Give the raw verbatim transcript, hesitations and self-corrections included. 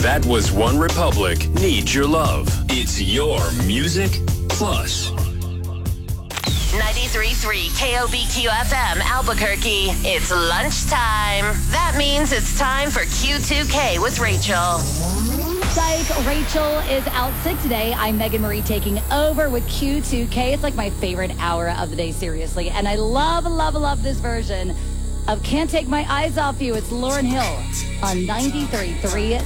That Was One Republic Needs Your Love. It's your Music Plus. ninety-three point three K O B Q F M Albuquerque. It's lunchtime. That means it's time for Q two K with Rachel. Psych, Rachel is out sick today. I'm Megan Marie taking over with Q two K. It's like my favorite hour of the day, seriously. And I love, love, love this version of Can't Take My Eyes Off You. It's Lauryn Hill on ninety-three point three